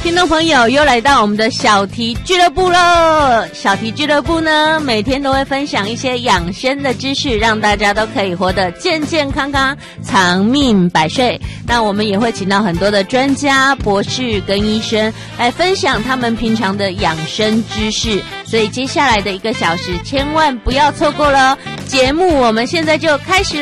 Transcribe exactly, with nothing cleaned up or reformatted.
听众朋友又来到我们的小题俱乐部了。小题俱乐部呢，每天都会分享一些养生的知识，让大家都可以活得健健康康，长命百岁。那我们也会请到很多的专家、博士跟医生来分享他们平常的养生知识，所以接下来的一个小时千万不要错过了。节目我们现在就开始